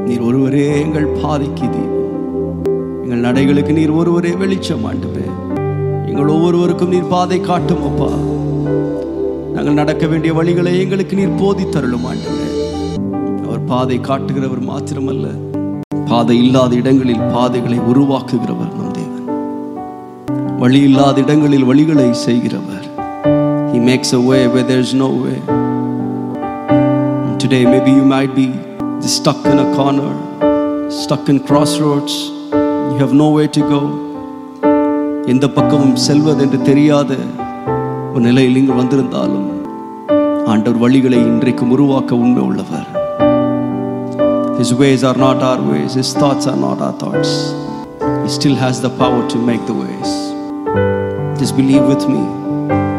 நீர் ஒருவரே எங்கள் பாதைக்கு தீபம், எங்கள் நடைகளுக்கு நீர் ஒருவரே வெளிச்சம். ஆண்டவரே, எங்கள் ஒவ்வொருவருக்கும் நீர் பாதை காட்டும் அப்பா. நாங்கள் நடக்க வேண்டிய வழிகளை எங்களுக்கு நீர் போதித்தருளும் ஆண்டவரே. அவர் பாதை காட்டுகிறவர் மாத்திரமல்ல, பாதை இல்லாத இடங்களில் பாதைகளை உருவாக்குகிறவர் நம் தேவன். வழி இல்லாத இடங்களில் வழிகளை செய்கிறவர். He makes a way where there is no way. And today maybe you might be just stuck in a corner, stuck in crossroads. You have nowhere to go. எந்த பக்கமும் செல்வது என்று தெரியாத ஒரு நிலையில் இங்கு வந்திருந்தாலும் ஆண்டவர் வழிகளை இன்றைக்கு உருவாக்க உண்மை உள்ளவர். His ways are not our ways, His thoughts are not our thoughts. He still has the power to make the ways. Just believe with me.